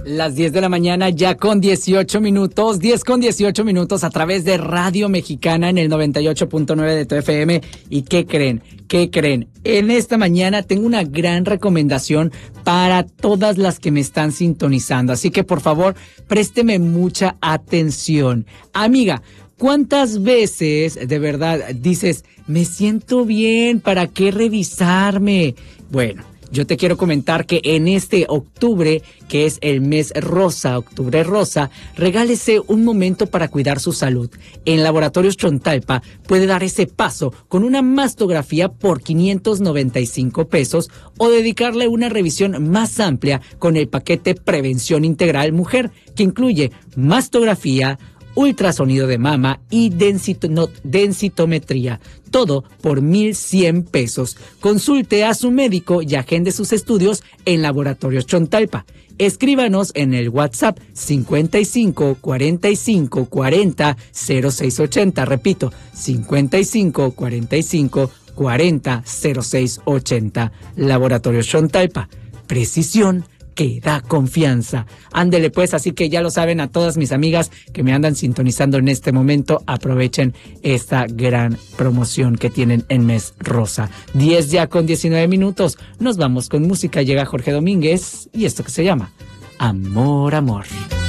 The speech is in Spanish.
Las 10 de la mañana ya con 18 minutos, 10 con 18 minutos a través de Radio Mexicana en el 98.9 de tu FM. ¿Y qué creen? ¿Qué creen? En esta mañana tengo una gran recomendación para todas las que me están sintonizando. Así que por favor, présteme mucha atención. Amiga, ¿cuántas veces de verdad dices, me siento bien, ¿para qué revisarme? Bueno, yo te quiero comentar que en este octubre, que es el mes rosa, octubre rosa, regálese un momento para cuidar su salud. En Laboratorios Chontalpa puede dar ese paso con una mastografía por 595 pesos o dedicarle una revisión más amplia con el paquete Prevención Integral Mujer, que incluye mastografía, ultrasonido de mama y densitometría. Todo por 1,100 pesos. Consulte a su médico y agende sus estudios en Laboratorios Chontalpa. Escríbanos en el WhatsApp 55 45 40 0680. Repito, 55 45 40 0680. Laboratorios Chontalpa. Precisión que da confianza. Ándele pues, así que ya lo saben, a todas mis amigas que me andan sintonizando en este momento, aprovechen esta gran promoción que tienen en Mes Rosa. 10 ya con 19 minutos, nos vamos con música, llega Jorge Domínguez y esto que se llama Amor, Amor.